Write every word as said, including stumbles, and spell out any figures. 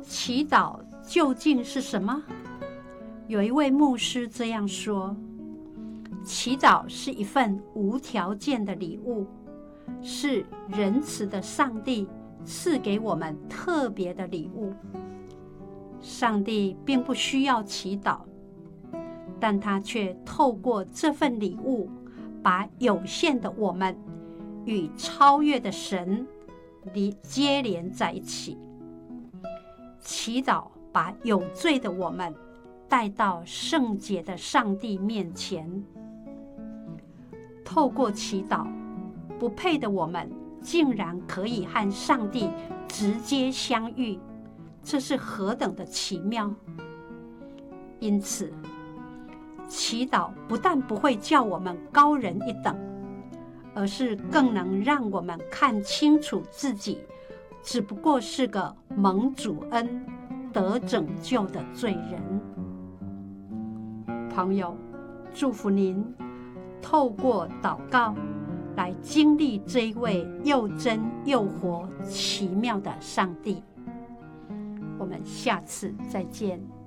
祈祷究竟是什么？有一位牧师这样说：祈祷是一份无条件的礼物，是仁慈的上帝赐给我们特别的礼物。上帝并不需要祈祷，但他却透过这份礼物，把有限的我们与超越的神接连在一起。祈祷把有罪的我们带到圣洁的上帝面前。透过祈祷，不配的我们竟然可以和上帝直接相遇，这是何等的奇妙！因此，祈祷不但不会叫我们高人一等，而是更能让我们看清楚自己只不过是个蒙主恩得拯救的罪人。朋友，祝福您透过祷告来经历这一位又真又活奇妙的上帝。我们下次再见。